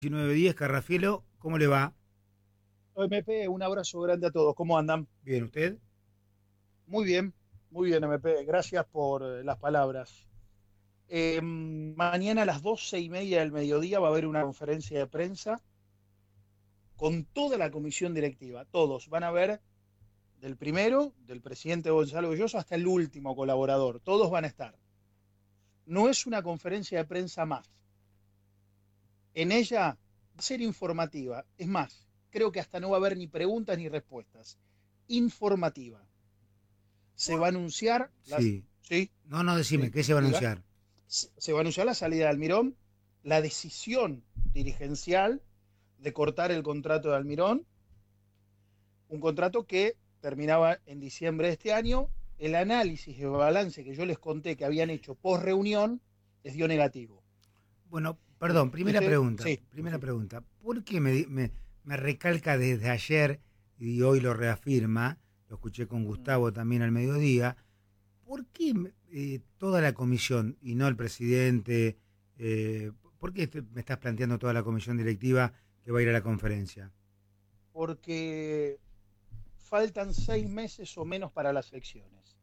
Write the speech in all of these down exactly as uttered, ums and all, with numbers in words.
diecinueve diez, Carrafielo, ¿cómo le va? O M P, un abrazo grande a todos. ¿Cómo andan? Bien, ¿usted? Muy bien, muy bien, M P. Gracias por eh, las palabras. Eh, mañana a las doce y media del mediodía va a haber una conferencia de prensa con toda la comisión directiva. Todos van a ver, del primero, del presidente Gonzalo Belloso, hasta el último colaborador. Todos van a estar. No es una conferencia de prensa más. En ella va a ser informativa. Es más, creo que hasta no va a haber ni preguntas ni respuestas. Informativa. Se va a anunciar las, Sí. ¿sí? No, no, decime, Sí, ¿qué se va a diga. anunciar? Se va a anunciar la salida de Almirón, la decisión dirigencial de cortar el contrato de Almirón, un contrato que terminaba en diciembre de este año. El análisis de balance que yo les conté que habían hecho post reunión les dio negativo. Bueno, perdón, Y primera usted, pregunta, sí, primera sí. pregunta. ¿Por qué me, me, me recalca desde ayer y hoy lo reafirma? Lo escuché con Gustavo también al mediodía. ¿Por qué eh, toda la comisión y no el presidente? Eh, ¿Por qué te- me estás planteando toda la comisión directiva que va a ir a la conferencia? Porque faltan seis meses o menos para las elecciones.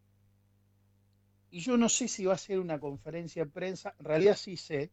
Y yo no sé si va a ser una conferencia de prensa, en realidad sí sé,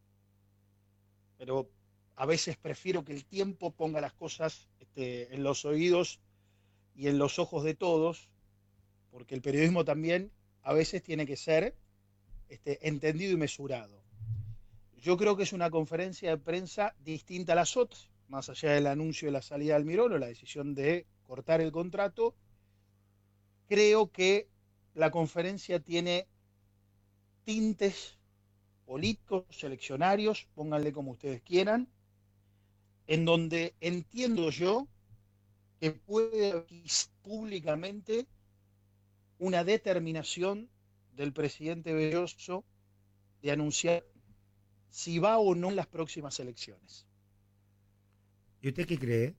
pero a veces prefiero que el tiempo ponga las cosas este, en los oídos y en los ojos de todos, porque el periodismo también a veces tiene que ser este, entendido y mesurado. Yo creo que es una conferencia de prensa distinta a las otras, más allá del anuncio de la salida de Almirón o la decisión de cortar el contrato. Creo que la conferencia tiene tintes políticos, seleccionarios, pónganle como ustedes quieran, en donde entiendo yo que puede haber públicamente una determinación del presidente Belloso de anunciar si va o no en las próximas elecciones. ¿Y usted qué cree?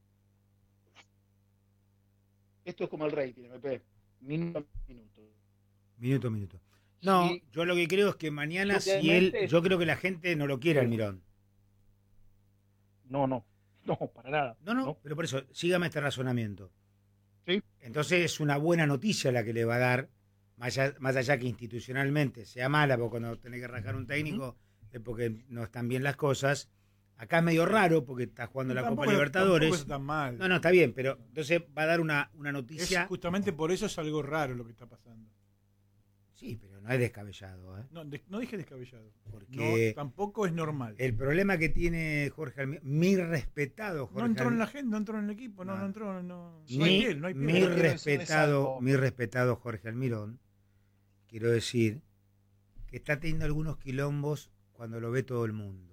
Esto es como el rating, M P. Minuto a minuto. Minuto a minuto. No, Si yo lo que creo es que mañana, si él, obviamente, yo creo que la gente no lo quiere, sí, Almirón. no, no, no, para nada, No, no, no, pero por eso, sígame este razonamiento. sí, Entonces es una buena noticia la que le va a dar, más allá, más allá que institucionalmente sea mala, porque cuando tenés que rajar un uh-huh. técnico es porque no están bien las cosas. Acá es medio raro porque está jugando No, la Copa tampoco, tampoco Libertadores. es tan mal. No, no, está bien, pero entonces va a dar una, una Es noticia. justamente por eso es algo raro lo que está pasando. Sí, pero no es descabellado, ¿eh? No, de- no dije descabellado. No, Porque tampoco es normal. el problema que tiene Jorge Almirón, mi respetado Jorge No entró en Almirón, la agenda, no entró en el equipo, no, no, no no. entró, no, Sí, no hay mi, piel, no hay piel. mi pero quiero decirles respetado, algo. mi respetado Jorge Almirón, quiero decir que está teniendo algunos quilombos cuando lo ve todo el mundo.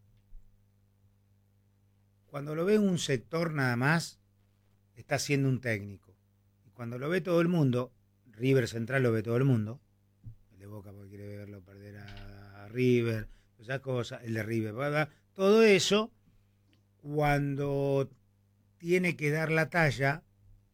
Cuando lo ve un sector nada más, está siendo un técnico. Y cuando lo ve todo el mundo, River Central lo ve todo el mundo, el de Boca porque quiere verlo perder a River, esas cosas, el de River, ¿verdad? Todo eso, cuando tiene que dar la talla,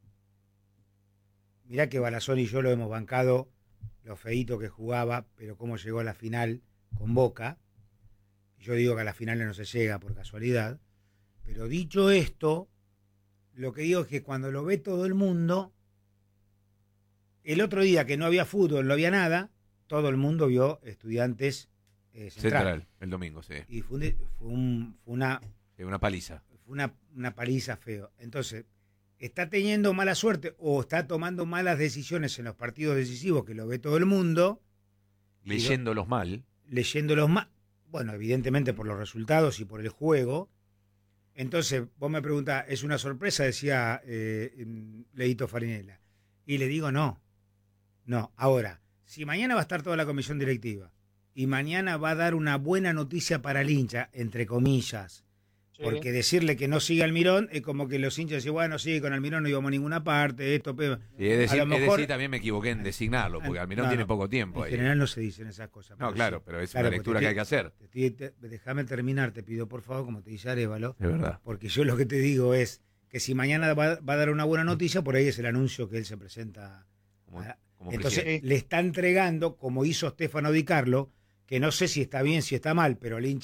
mirá que Balazón y yo lo hemos bancado, lo feíto que jugaba, pero cómo llegó a la final con Boca. Yo digo que a las finales no se llega por casualidad. Pero dicho esto, lo que digo es que cuando lo ve todo el mundo, el otro día que no había fútbol, no había nada, todo el mundo vio Estudiantes eh, Central. Central, el domingo, sí. Y fue, un, fue, un, fue, una, Es una paliza. fue una, una paliza feo. Entonces, está teniendo mala suerte o está tomando malas decisiones en los partidos decisivos que lo ve todo el mundo. Leyéndolos mal. Leyéndolos mal. Bueno, evidentemente por los resultados y por el juego. Entonces, vos me preguntás, ¿es una sorpresa? Decía eh, Leito Farinella. Y le digo no. No. Ahora, si mañana va a estar toda la comisión directiva y mañana va a dar una buena noticia para el hincha, entre comillas, Sí. porque decirle que no siga Almirón es como que los hinchas dicen, bueno, sí, con Almirón no íbamos a ninguna parte, esto, pero... Y es decir, a lo es mejor, decir, también me equivoqué en designarlo, porque Almirón no, tiene no, poco tiempo en ahí. En general no se dicen esas cosas. No, claro, sí, pero es claro, una lectura te, que hay que hacer. Te, te, te, déjame terminar, te pido por favor, como te dice Arévalo. Es verdad. Porque yo lo que te digo es que si mañana va, va a dar una buena noticia, por ahí es el anuncio que él se presenta. Como, a, como entonces presidente. le está entregando, como hizo Stefano Di Carlo, que no sé si está bien, si está mal, pero el hincha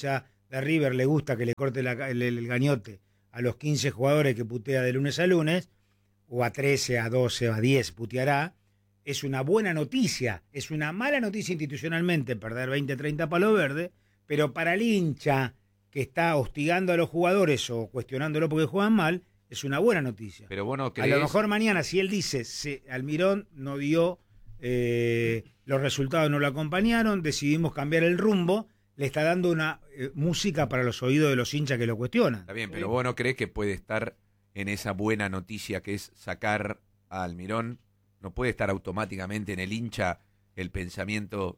de River le gusta que le corte la, el, el gañote a los quince jugadores que putea de lunes a lunes, o a trece, a doce, a diez puteará, es una buena noticia. Es una mala noticia institucionalmente perder veinte, treinta palos verdes, pero para el hincha que está hostigando a los jugadores o cuestionándolo porque juegan mal, es una buena noticia. Pero vos no A creés... lo mejor mañana, si él dice, se, Almirón no dio, eh, los resultados no lo acompañaron, decidimos cambiar el rumbo, le está dando una eh, música para los oídos de los hinchas que lo cuestionan. Está bien, pero vos no creés que puede estar en esa buena noticia que es sacar a Almirón, no puede estar automáticamente en el hincha el pensamiento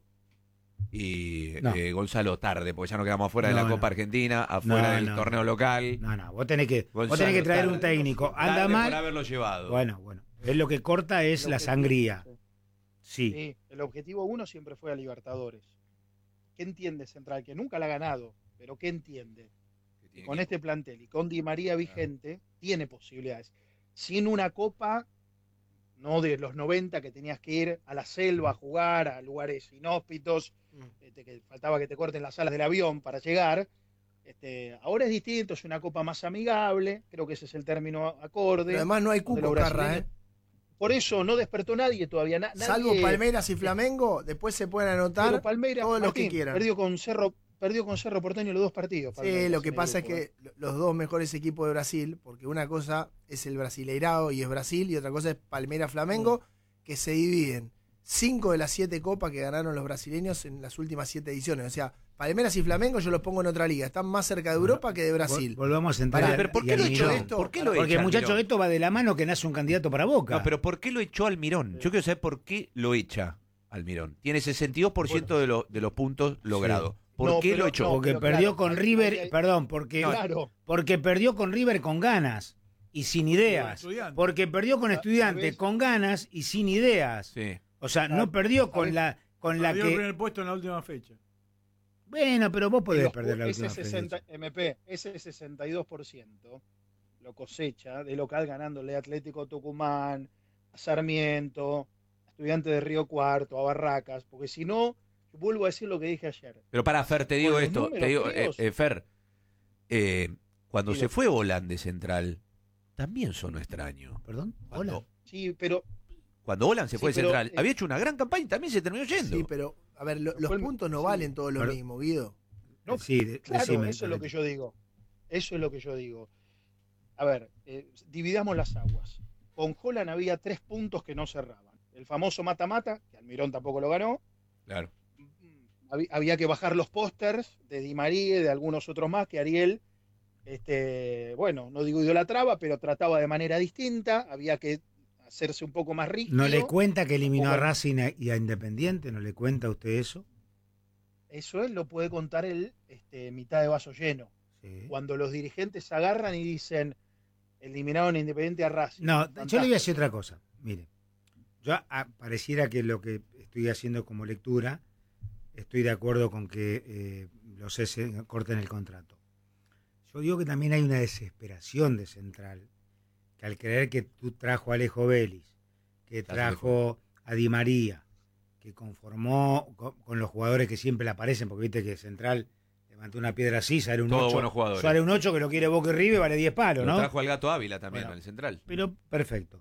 y No. eh, Gonzalo tarde, porque ya nos quedamos afuera No, de la no. Copa Argentina, afuera No, del no. torneo local. No, no, vos tenés que, vos Gonzalo, tenés que traer tarde. un técnico. Anda Tarde mal. por haberlo llevado. Bueno, bueno. Es lo que corta es El la objetivo- sangría. sí. Sí. Sí, el objetivo uno siempre fue a Libertadores. ¿Qué entiende Central? Que nunca la ha ganado, pero ¿qué entiende? Que tiene Con que- este plantel y con Di María vigente, tiene posibilidades. Sin una copa, no de los noventa que tenías que ir a la selva a jugar, a lugares inhóspitos, este, que faltaba que te corten las alas del avión para llegar. Este, ahora es distinto, es una copa más amigable, creo que ese es el término acorde. Pero además no hay donde cupo, los Carra, ¿eh? brasileños- Por eso no despertó nadie todavía. na- Salvo nadie- Palmeiras y Flamengo, después se pueden anotar Pero Palmeiras, todos los que Martín, quieran. Perdió con Cerro, perdió con Cerro Porteño los dos partidos. Sí, Palmeiras lo que en el pasa es grupo, que ¿eh? lo- los dos mejores equipos de Brasil, porque una cosa es el Brasileirao y es Brasil, y otra cosa es Palmeiras Flamengo, que se dividen cinco de las siete copas que ganaron los brasileños en las últimas siete ediciones. O sea, Palmeiras y Flamengo yo los pongo en otra liga, están más cerca de Europa que de Brasil. Vol- Volvamos a entrar. Pará, al- pero ¿por y qué lo al echó Mirón. esto? ¿Por qué lo Porque, echa muchacho, Almirón? esto va de la mano que nace un candidato para Boca. No, pero ¿por qué lo echó Almirón? Yo quiero saber por qué lo echa Almirón. Tiene sesenta y dos por ciento de, los de los puntos logrados. ¿Por No, qué pero- lo echó? no, porque pero perdió claro, con ahí- River, ahí- ahí- perdón, porque, Claro. porque perdió con River con ganas y sin ideas. Estudiantes. Porque perdió con Ah, Estudiantes ¿sabés? con ganas y sin ideas. Sí. O sea, Ah, no perdió con ¿sabés? la con la Perdió el que. primer puesto en la última fecha. Bueno, pero vos Y podés los- perder la ese última sesenta, fecha. M P, ese sesenta y dos por ciento lo cosecha de local ganándole a Atlético Tucumán, a Sarmiento, a Estudiantes de Río Cuarto, a Barracas, porque si no, vuelvo a decir lo que dije ayer. Pero para Fer, te digo Con los esto, números te digo, fríos. eh, eh, Fer, eh, cuando Sí, se lo- fue Volán de Central, también sonó extraño. Perdón. Cuando, Hola. Sí, pero cuando Volán se Sí, fue de pero, Central, eh, había hecho una gran campaña y también se terminó yendo. Sí, pero, a ver, lo- los Fue el- puntos no sí. valen todos lo Pero- mismo, Guido. no, Sí, de- claro, decime, eso es lo que Carlito. yo digo. Eso es lo que yo digo. A ver, eh, dividamos las aguas. Con Holland había tres puntos que no cerraban. El famoso mata-mata, que Almirón tampoco lo ganó. Claro. Había, había que bajar los pósters de Di María y de algunos otros más que Ariel, este, bueno, no digo idolatraba, pero trataba de manera distinta. Había que hacerse un poco más rígido. ¿No le cuenta que eliminó a Tampoco- Racing y a Independiente? ¿No le cuenta a usted eso? Eso él lo puede contar él, este, mitad de vaso lleno. Sí. Cuando los dirigentes agarran y dicen, eliminaron a Independiente a Racing. No, yo Fantástico. le voy a decir otra cosa. Mire, yo a- pareciera que lo que estoy haciendo como lectura, estoy de acuerdo con que eh, los S corten el contrato. Yo digo que también hay una desesperación de Central, que al creer que tú trajo a Alejo Vélez, que trajo a Di María, que conformó con, con los jugadores que siempre le aparecen, porque viste que Central levantó una piedra así, sale un Todos ocho, buenos jugadores. sale un ocho que lo quiere Boca y River, vale diez palos, Lo ¿no? trajo al Gato Ávila también, Bueno. al Central. Pero perfecto.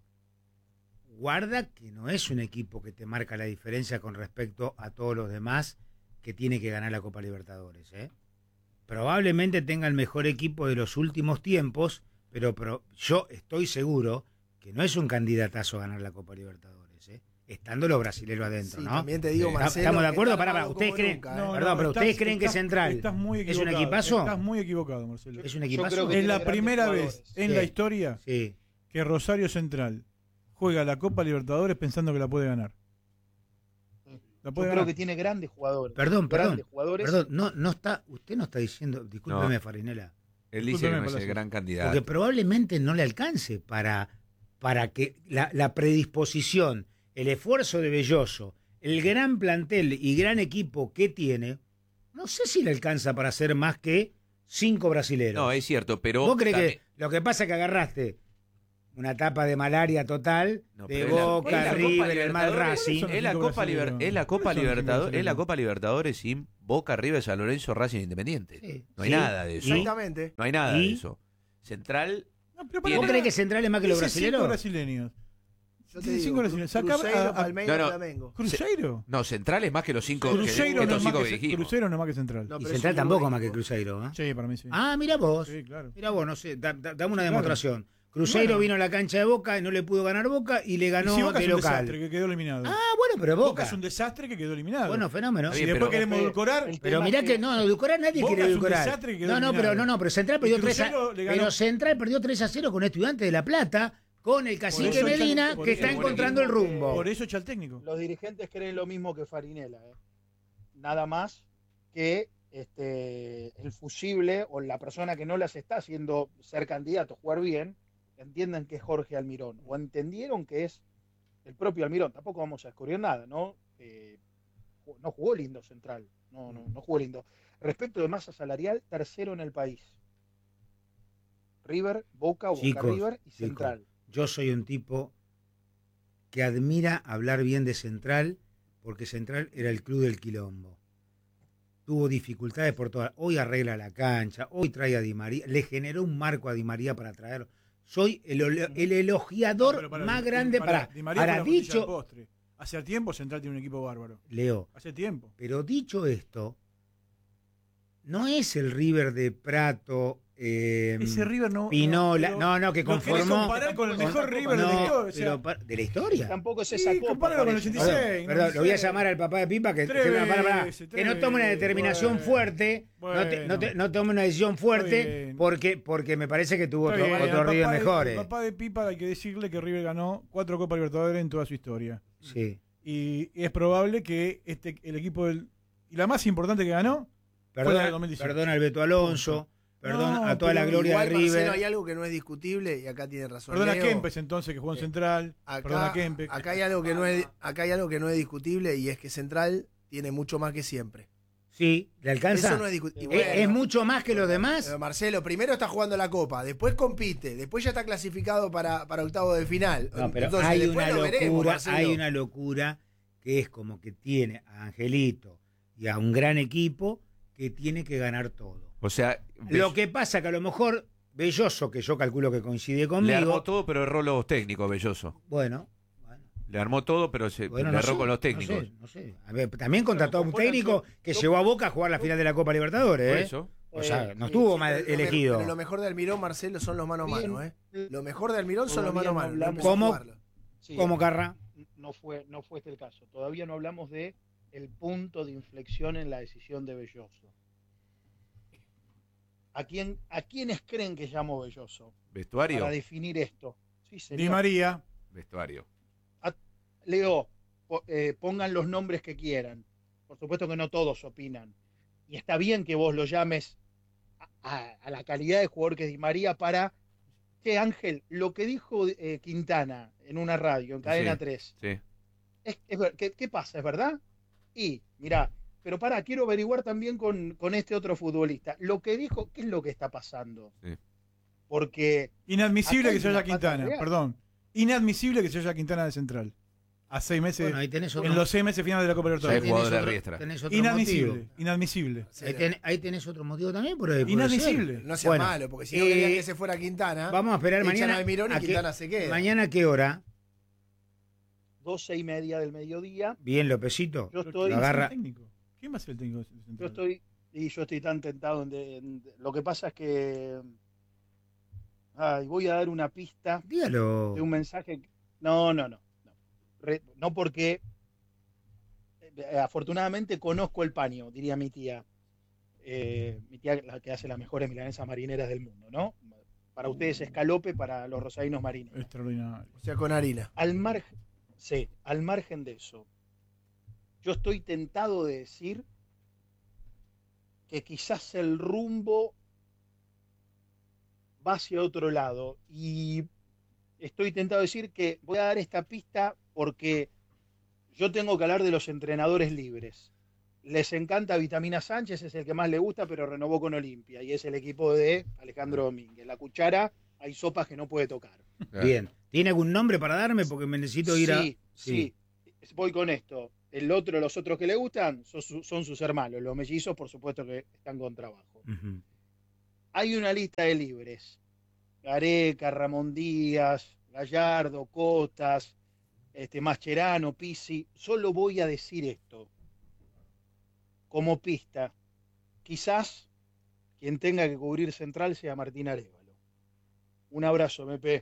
Guarda que no es un equipo que te marca la diferencia con respecto a todos los demás que tiene que ganar la Copa Libertadores. ¿eh? Probablemente tenga el mejor equipo de los últimos tiempos, pero, pero yo estoy seguro que no es un candidatazo a ganar la Copa Libertadores. ¿eh? Estando los brasileños adentro, Sí, ¿no? también te digo, Sí. Marcelo, ¿Estamos de que acuerdo? está Pará, pará, armado ¿ustedes como creen- nunca, ¿eh? No, Perdón, pero ¿ustedes creen que estás- Central Estás muy es un equivocado. equipazo? Estás muy equivocado, Marcelo. ¿Es un Yo equipazo? creo que Es tiene la grandes primera jugadores. vez en Sí. la historia Sí. que Rosario Central juega la Copa Libertadores pensando que la puede ganar. La Yo puede creo ganar. que tiene grandes jugadores. Perdón, perdón. Grandes jugadores. Perdón, no, no está, usted no está diciendo, discúlpeme, No. Farinela. Él dice que Discúlpeme, no es el Palacios. gran candidato. Porque probablemente no le alcance para, para que la, la predisposición, el esfuerzo de Belloso, el gran plantel y gran equipo que tiene, no sé si le alcanza para hacer más que cinco brasileros. No, es cierto, pero... ¿Vos creés también- que lo que pasa es que agarraste una etapa de malaria total No, de pero es la- Boca, es la Copa River, el mal Libertadores, Racing. son los Es la cinco Copa, Liber- brasileños. es la Copa ¿Cuáles son los cinco Libertadores, es la brasileños? Copa Libertadores sin Boca, River, San Lorenzo, Racing Independiente. Sí. No hay Sí. nada de eso. ¿Y? Exactamente. No hay nada ¿Y? de eso. Central, No, pero ¿Vos ¿Vos crees que Central es más que los Dice cinco brasileños? brasileños. Yo te Dice cinco digo, brasileños. Saca Cruzeiro, a- a- Palmeiras, No, no. Flamengo. ¿Cruzeiro? no, Central es más que los cinco que, Cruzeiro, que no estos es más cinco que, que dijimos. Cruzeiro no es más que Central. No, Y pero Central es un tampoco buen más que equipo. Cruzeiro. ¿eh? Sí, para mí sí. Ah, mira vos. Sí, claro. Mira vos, no sé, da- da- dame una Claro. demostración. Cruzeiro Bueno. vino a la cancha de Boca y no le pudo ganar Boca y le Y ganó si Boca de es un local. desastre que quedó eliminado. Ah, bueno, pero Boca. Boca. es un desastre que quedó eliminado. Bueno, fenómeno. Está si bien, después pero- queremos edulcorar, El Pero tema mirá es que no, edulcorar nadie Boca quiere es un edulcorar. desastre que quedó No, no, eliminado. pero no, no, pero Central Y perdió tres a Cruzeiro le ganó- pero Central perdió tres a cero con Estudiantes de La Plata, con el cacique eso echa- Medina, por que eso está buen encontrando el equipo. rumbo. por eso echa el técnico. los dirigentes creen lo mismo que Farinella, ¿eh? Nada más que este, el fusible o la persona que no las está haciendo ser candidato, jugar bien, entiendan que es Jorge Almirón, o entendieron que es el propio Almirón. Tampoco vamos a descubrir nada, ¿no? Eh, ju- no jugó lindo Central, no, no, no jugó lindo. Respecto de masa salarial, tercero en el país. River, Boca, Boca Chicos, River y chicos. Central. Yo soy un tipo que admira hablar bien de Central, porque Central era el club del quilombo. Tuvo dificultades por todas. Hoy arregla la cancha, hoy trae a Di María, le generó un marco a Di María para traerlo. Soy el, ole- el elogiador No, pero para- más Di- grande para, Di María para fue la frutilla del dicho, postre. Hace tiempo Central tiene un equipo bárbaro. Leo, Hace tiempo. pero dicho esto, no es el River de Prato, eh, Ese River no. Pinola, pero no, no, que lo querés conformó. comparar con el con- mejor River de no, la historia. O sea, pero pa- ¿de la historia? Tampoco es Sí, esa copa. compáralo con el parece, ¿no? ochenta y seis. Perdón, no perdón, lo voy a sé. llamar al papá de Pipa que, Tres que, para, para, veces, que no tome una tres, determinación bueno. fuerte, no, te- no, te- no tome una decisión fuerte, bien. porque, porque me parece que tuvo Está otro, bien, otro al River papá de- mejores. al papá de Pipa hay que decirle que River ganó cuatro Copas Libertadores en toda su historia. Sí. Y es probable que este el equipo del. Y la más importante que ganó. Fue la del Perdona, dos mil dieciocho. perdona al Beto Alonso, perdona No, a toda la pero gloria Igual, de Marcelo, River. hay algo que no es discutible y acá tiene razón. Perdona a Leo. Kempes entonces, que jugó en Eh, Central. Perdona a Acá, Kempes. acá hay algo que no es, acá hay algo que no es discutible y es que Central tiene mucho más que siempre. Sí, ¿le alcanza? Eso no es ¿Es, discutible. es mucho más que los demás? Marcelo, primero está jugando la Copa, después compite, después ya está clasificado para, para octavo de final. No, pero Entonces, hay después una lo locura, veremos, Marcelo. hay una locura que es como que tiene a Angelito y a un gran equipo que tiene que ganar todo. O sea, Lo que pasa que a lo mejor Belloso, que yo calculo que coincide le armó conmigo, todo, pero erró los técnicos, Belloso. bueno, bueno, Le armó todo, pero se bueno, le no erró sé, con los no técnicos. sé, no sé. A ver, también contrató a un Bueno, técnico que yo- llevó a Boca a jugar la final de la Copa Libertadores, Por ¿eh? eso. O sea, Eh, no sí, estuvo sí, mal Pero lo me- elegido. Pero lo mejor de Almirón, Marcelo, son los mano a Bien. mano, ¿eh? Lo mejor de Almirón son los Todavía mano a no mano. no hablamos- empezó a ¿Cómo? jugarlo. Sí, Como Carra. no fue, no fue este el caso. Todavía no hablamos de el punto de inflexión en la decisión de Belloso. ¿A, quién, ¿A quiénes creen que llamó Belloso Vestuario. para definir esto? Sí, Di señor. María. Vestuario. Leo, po- eh, pongan los nombres que quieran. Por supuesto que no todos opinan. Y está bien que vos lo llames a, a- a la calidad de jugador que es Di María para... Che, Ángel, lo que dijo eh, Quintana en una radio, en Cadena Sí. tres, Sí. es, es ver- ¿qué, qué pasa? ¿Es verdad? Y, mirá, pero pará, quiero averiguar también con, con este otro futbolista. Lo que dijo, ¿qué es lo que está pasando? Sí. Porque Inadmisible Acá que hay se una vaya pata Quintana. real. Perdón. Inadmisible que se vaya Quintana de Central. A seis meses. Bueno, ahí tenés otro, en los seis meses finales de la Copa ahí Libertadores. Sí, jugador de otro- Riestra. tenés otro Inadmisible. motivo. Inadmisible. Ahí, ten- ahí tenés otro motivo también por ahí. puede Inadmisible. ser. No sea Bueno, malo, porque si no eh, querían que se fuera Quintana, Vamos a esperar echan mañana. a Almirón y a qué- Quintana se queda. ¿Mañana a qué hora? doce y media del mediodía, Bien, Lópezito. yo Pero estoy... ¿quién va a ser el agarra- técnico? ¿Quién va a ser el técnico de Central? Yo estoy, y yo estoy tan tentado. En de- en de- lo que pasa es que, ay, voy a dar una pista Dígalo. de un mensaje. que- No, no, no, no. Re- no porque, eh, afortunadamente conozco el paño, diría mi tía. Eh, mi tía, la que hace las mejores milanesas marineras del mundo, ¿no? Para ustedes escalope, para los rosarinos marineros. Extraordinario. O sea, con harina. Al margen, sí, al margen de eso, yo estoy tentado de decir que quizás el rumbo va hacia otro lado. Y estoy tentado de decir que voy a dar esta pista porque yo tengo que hablar de los entrenadores libres. Les encanta Vitamina Sánchez, es el que más le gusta, pero renovó con Olimpia y es el equipo de Alejandro Domínguez. La cuchara, hay sopas que no puede tocar. Bien. ¿Tiene algún nombre para darme? Porque me necesito ir sí, a... Sí, sí. Voy con esto. El otro, los otros que le gustan son, su, son sus hermanos. Los mellizos, por supuesto, que están con trabajo. Uh-huh. Hay una lista de libres. Gareca, Ramón Díaz, Gallardo, Costas, este, Mascherano, Pizzi. Solo voy a decir esto. Como pista. Quizás quien tenga que cubrir central sea Martín Arévalo. Un abrazo, M P.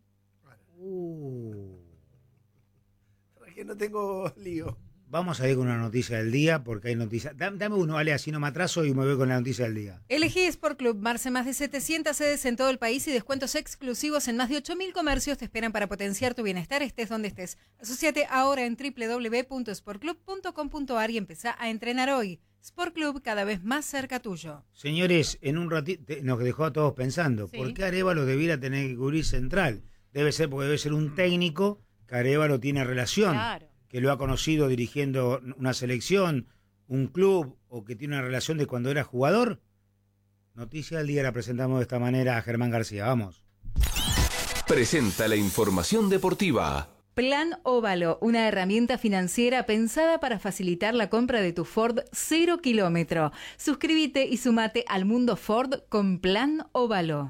Uh. Que no tengo lío. Vamos a ir con una noticia del día, porque hay noticias. Dame, dame uno, Ale, así no me atraso y me voy con la noticia del día. Elegí Sport Club. Marce, más de setecientas sedes en todo el país y descuentos exclusivos en más de ocho mil comercios te esperan para potenciar tu bienestar, estés donde estés. Asociate ahora en doble u doble u doble u punto sport club punto com punto a r y empezá a entrenar hoy. Sport Club, cada vez más cerca tuyo. Señores, en un ratito nos dejó a todos pensando, Sí. ¿por qué Arévalo debiera tener que cubrir central? Debe ser porque debe ser un técnico que Arévalo tiene relación, Claro. que lo ha conocido dirigiendo una selección, un club, o que tiene una relación de cuando era jugador. Noticia del día la presentamos de esta manera a Germán García. Vamos. Presenta la información deportiva. Plan Óvalo, una herramienta financiera pensada para facilitar la compra de tu Ford cero kilómetro. Suscríbete y sumate al mundo Ford con Plan Óvalo.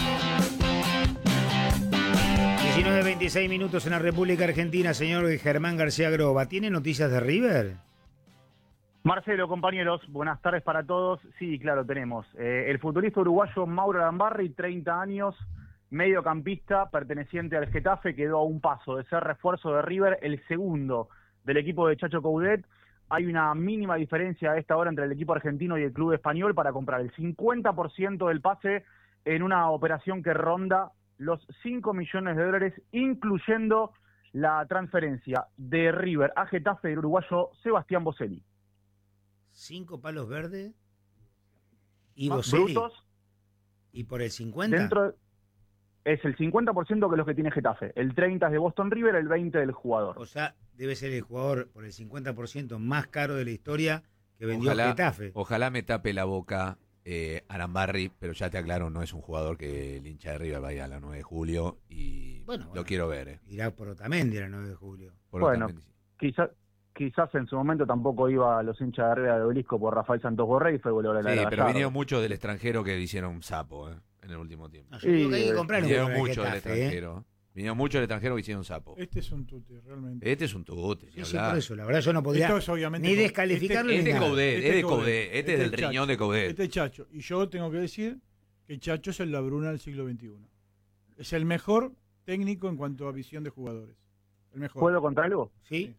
diecinueve veintiséis minutos en la República Argentina, señor Germán García Groba. ¿Tiene noticias de River? Marcelo, compañeros, buenas tardes para todos. Sí, claro, tenemos. Eh, el futbolista uruguayo Mauro Arambarri, treinta años, mediocampista, perteneciente al Getafe, quedó a un paso de ser refuerzo de River, el segundo del equipo de Chacho Coudet. Hay una mínima diferencia a esta hora entre el equipo argentino y el club español para comprar el cincuenta por ciento del pase en una operación que ronda los cinco millones de dólares, incluyendo la transferencia de River a Getafe del uruguayo Sebastián Boselli. Cinco palos verdes y Más Boselli. brutos. ¿Y por el cincuenta? Dentro es el cincuenta por ciento que los que tiene Getafe. El treinta es de Boston River, el veinte del jugador. O sea, debe ser el jugador por el cincuenta por ciento más caro de la historia que vendió Ojalá, Getafe. ojalá me tape la boca eh, Arambarri, pero ya te aclaro, no es un jugador que el hincha de River vaya a la nueve de julio y Bueno, lo bueno. quiero ver. Eh. Irá por Otamendi el nueve de julio. Por Bueno, Otamendi, sí. Quizás quizás en su momento tampoco iba a los hinchas de River de Obelisco por Rafael Santos Borré y fue goleador de Sí, la pero Gallardo. vinieron muchos del extranjero que hicieron un sapo eh, en el último tiempo. No, yo digo que hay que Sí, comprar un Vinieron jugador de muchos del Getafe, ¿eh? extranjero. Vinieron muchos del extranjero que hicieron un sapo. Este es un tute, realmente. Este es un tute, ni Sí, sí, hablar. por eso. La verdad yo no podría Esto es obviamente ni co- descalificarlo Este ni es nada. Coudet, Este es de es Coudet, Coudet, este este es del es Chacho. riñón de Coudet. Este es Chacho. Y yo tengo que decir que Chacho es el Labruna del siglo veintiuno. Es el mejor técnico en cuanto a visión de jugadores. El mejor. ¿Puedo contar algo? ¿Sí?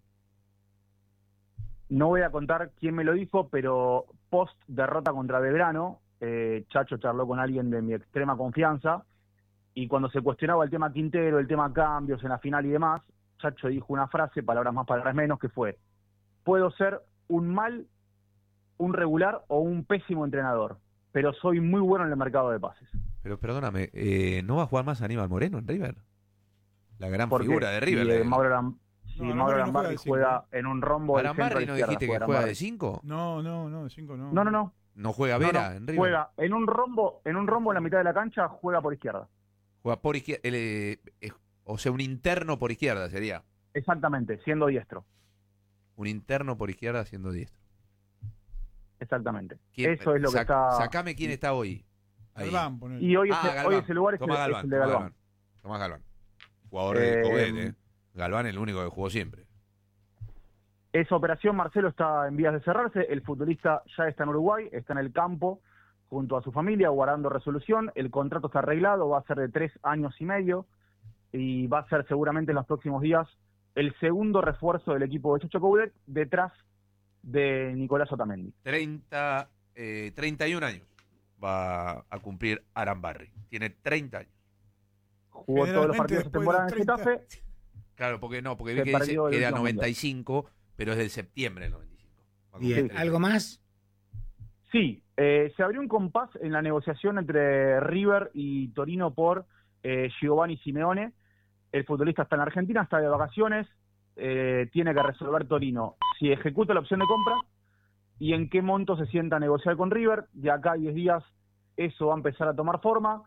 No voy a contar quién me lo dijo, pero post derrota contra Belgrano, eh, Chacho charló con alguien de mi extrema confianza y cuando se cuestionaba el tema Quintero, el tema cambios en la final y demás, Chacho dijo una frase, palabras más, palabras menos, que fue: puedo ser un mal, un regular o un pésimo entrenador, pero soy muy bueno en el mercado de pases. Pero perdóname, eh, ¿no va a jugar más Aníbal Moreno en River? La gran Porque figura de River. y, eh, la- Mauro Aram- sí, No, Mauro Arambarri no Arambarri juega de cinco. juega en un rombo del centro Arambarri, a ¿no izquierda, dijiste que juega juega de Arambarri. cinco? No, no, no, de cinco no. No, no, no. ¿No juega No, Vera no, en River? juega en un rombo, en un rombo en la mitad de la cancha, juega por izquierda. Juega por izquierda. O sea, un interno por izquierda sería. Exactamente, siendo diestro. Un interno por izquierda siendo diestro. Exactamente. ¿Quién- Eso es lo que sac- está. Sacame quién está hoy. Ahí. Galván, ponele. Y hoy, Ah, ese, Galván. hoy ese lugar es, Tomás el, es Galván. el de Tomás Galván. Galván. Tomás Galván. Jugador de Eh, Coudet, ¿eh? Galván es el único que jugó siempre. Esa operación, Marcelo, está en vías de cerrarse. El futbolista ya está en Uruguay, está en el campo junto a su familia, guardando resolución. El contrato está arreglado, va a ser de tres años y medio y va a ser seguramente en los próximos días el segundo refuerzo del equipo de Chacho Coudet detrás de Nicolás Otamendi. treinta, eh, treinta y un años va a cumplir Arambarri. Tiene treinta años. Jugó todos los Generalmente partidos de después temporada de en los treinta. Getafe. Claro, porque no, porque vi Se que dice perdió el que era último noventa y cinco, pero es del septiembre del noventa y cinco. Va a cumplir Bien. treinta. ¿Algo más? Sí, eh, se abrió un compás en la negociación entre River y Torino por eh, Giovanni Simeone. El futbolista está en Argentina, está de vacaciones, eh, tiene que resolver Torino si ejecuta la opción de compra y en qué monto se sienta a negociar con River. De acá a diez días eso va a empezar a tomar forma.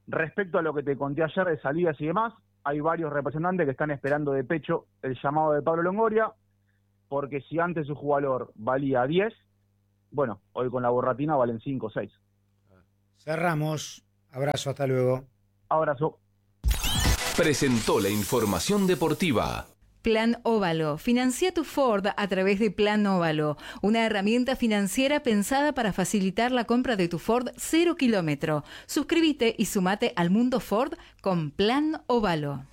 Respecto a lo que te conté ayer de salidas y demás, hay varios representantes que están esperando de pecho el llamado de Pablo Longoria, porque si antes su jugador valía diez, bueno, hoy con la borratina valen cinco o seis. Cerramos. Abrazo, hasta luego. Abrazo. Presentó la información deportiva. Plan Óvalo. Financia tu Ford a través de Plan Óvalo, una herramienta financiera pensada para facilitar la compra de tu Ford cero kilómetro. Suscríbete y sumate al mundo Ford con Plan Óvalo.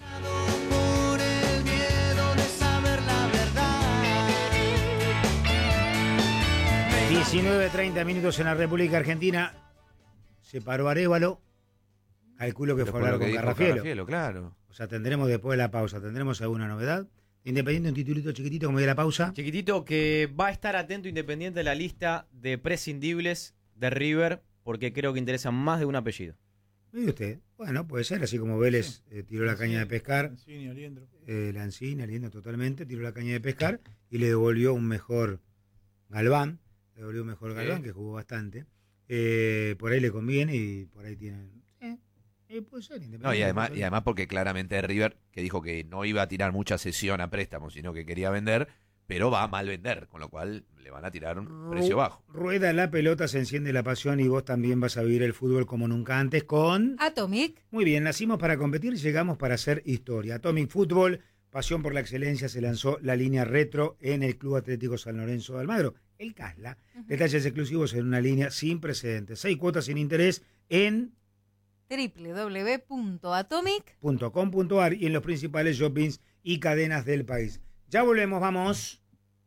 diecinueve treinta minutos en la República Argentina. Se paró Arévalo. Calculo que Pero fue a por hablar lo que con dijo Carrafielo. Carrafielo, claro. O sea, tendremos después de la pausa, ¿tendremos alguna novedad? Independiente, un titulito chiquitito como de la pausa. Chiquitito, que va a estar atento Independiente de la lista de prescindibles de River, porque creo que interesan más de un apellido. Mire usted, bueno, puede ser, así como Vélez eh, tiró la caña de pescar. Lanzini, Aliendro. Eh, Lanzini, Aliendro totalmente, tiró la caña de pescar y le devolvió un mejor Galván. Le devolvió un mejor Galván, Sí. que jugó bastante. Eh, por ahí le conviene y por ahí tienen... Eh, eh, puede ser, Independiente. No, y además, puede y ser. además porque claramente River, que dijo que no iba a tirar mucha sesión a préstamo, sino que quería vender, pero va a mal vender, con lo cual le van a tirar un precio bajo. Rueda la pelota, se enciende la pasión y vos también vas a vivir el fútbol como nunca antes con... Atomic. Muy bien, nacimos para competir, llegamos para hacer historia. Atomic Fútbol, pasión por la excelencia, se lanzó la línea retro en el Club Atlético San Lorenzo de Almagro, el Casla. Uh-huh. Detalles exclusivos en una línea sin precedentes. Seis cuotas sin interés en doble u doble u doble u punto atomic punto com punto a r y en los principales shoppings y cadenas del país. Ya volvemos, vamos.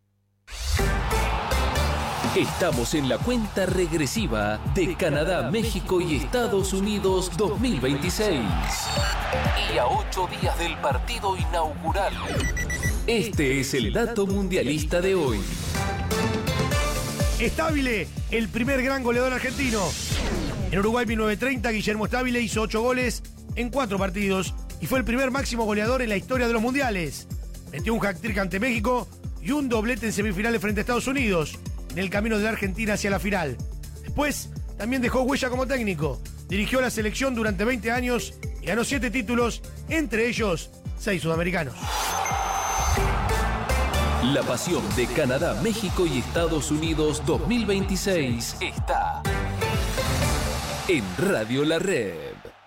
Estamos en la cuenta regresiva de Canadá, México y Estados Unidos dos mil veintiséis. Y a ocho días del partido inaugural. Este es el dato mundialista de hoy. Stabile, el primer gran goleador argentino. En Uruguay mil novecientos treinta, Guillermo Stabile hizo ocho goles en cuatro partidos y fue el primer máximo goleador en la historia de los mundiales. Metió un hat-trick ante México y un doblete en semifinales frente a Estados Unidos, en el camino de la Argentina hacia la final. Después, también dejó huella como técnico. Dirigió la selección durante veinte años y ganó siete títulos, entre ellos seis sudamericanos. La pasión de Canadá, México y Estados Unidos dos mil veintiséis está en Radio La Red.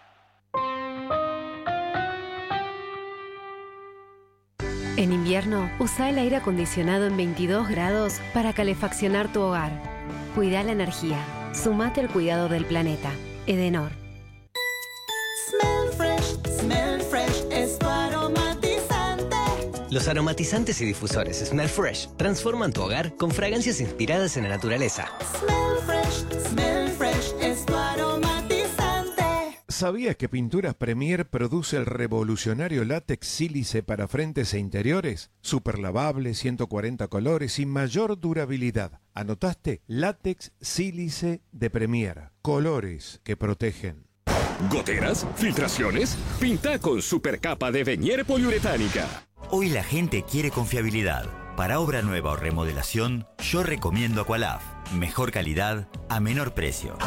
En invierno, usa el aire acondicionado en veintidós grados para calefaccionar tu hogar. Cuida la energía. Sumate al cuidado del planeta. Edenor. Smell fresh, smell fresh es tu aromatizante. Los aromatizantes y difusores Smell Fresh transforman tu hogar con fragancias inspiradas en la naturaleza. Smell fresh, smell fresh es tu aromatizante. ¿Sabías que Pinturas Premier produce el revolucionario látex sílice para frentes e interiores? Super lavable, ciento cuarenta colores y mayor durabilidad. ¿Anotaste? Látex sílice de Premier. Colores que protegen. ¿Goteras? ¿Filtraciones? Pinta con supercapa de Venier poliuretánica. Hoy la gente quiere confiabilidad. Para obra nueva o remodelación, yo recomiendo Aqualaf. Mejor calidad a menor precio.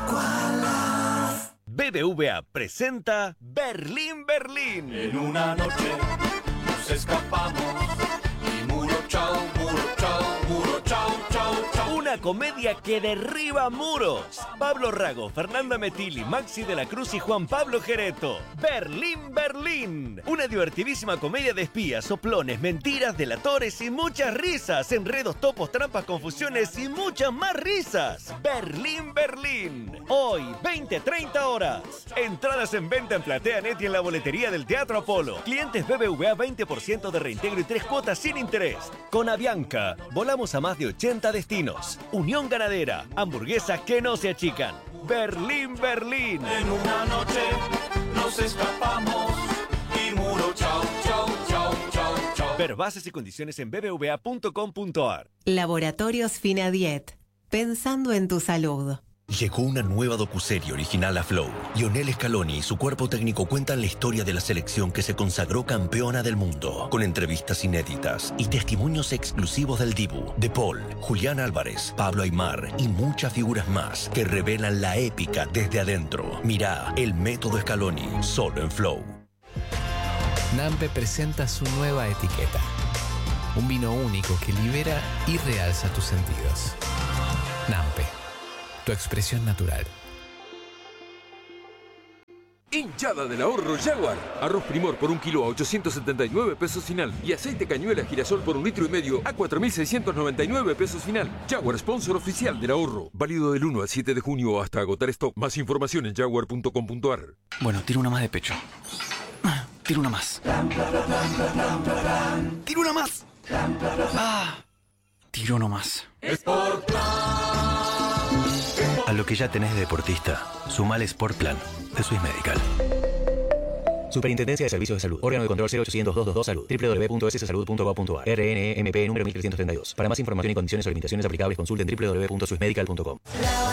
B B V A presenta Berlín, Berlín. En una noche nos escapamos y muro chao, muro chao, muro chao, chao, chao. Una comedia que derriba muros. Pablo Rago, Fernanda Metilli, Maxi de la Cruz y Juan Pablo Gereto. Berlín, Berlín. Una divertidísima comedia de espías, soplones, mentiras, delatores y muchas risas. Enredos, topos, trampas, confusiones y muchas más risas. Berlín, Berlín. Hoy, veinte treinta horas. Entradas en venta en PlateaNet y en la boletería del Teatro Apolo. Clientes B B V A veinte por ciento de reintegro y tres cuotas sin interés. Con Avianca, volamos a más de ochenta destinos. Unión Ganadera, hamburguesas que no se achican. Berlín, Berlín. En una noche nos escapamos y muro chao, chao, chao, chao, chao. Ver bases y condiciones en b b v a punto com punto a r. Laboratorios Finadiet. Pensando en tu salud. Llegó una nueva docuserie original a Flow. Lionel Scaloni y su cuerpo técnico cuentan la historia de la selección que se consagró campeona del mundo, con entrevistas inéditas y testimonios exclusivos del Dibu, De Paul, Julián Álvarez, Pablo Aimar y muchas figuras más que revelan la épica desde adentro. Mirá El Método Scaloni, solo en Flow. Nampe presenta su nueva etiqueta. Un vino único que libera y realza tus sentidos. Nampe, tu expresión natural. Hinchada del ahorro Jaguar. Arroz Primor por un kilo a ochocientos setenta y nueve pesos final. Y aceite cañuela girasol por un litro y medio a cuatro mil seiscientos noventa y nueve pesos final. Jaguar, sponsor oficial del ahorro. Válido del uno al siete de junio hasta agotar stock. Más información en jaguar punto com punto a r. Bueno, tiro una más de pecho. Tiro una más. Tiro una más. Ah, tiro no más. A lo que ya tenés de deportista, sumale Sport Plan de Swiss Medical. Superintendencia de Servicios de Salud. Órgano de control cero ochocientos, doscientos veintidós Salud. doble u doble u doble u punto s s salud punto gov punto a r. R N E M P número mil trescientos treinta y dos. Para más información y condiciones o limitaciones aplicables consulten doble u doble u doble u punto swiss medical punto com.